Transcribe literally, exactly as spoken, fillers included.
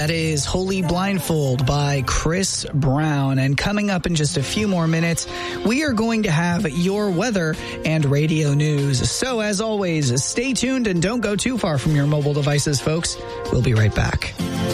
That is Holy Blindfold by Chris Brown. And coming up in just a few more minutes, we are going to have your weather and radio news. So as always, stay tuned and don't go too far from your mobile devices, folks. We'll be right back.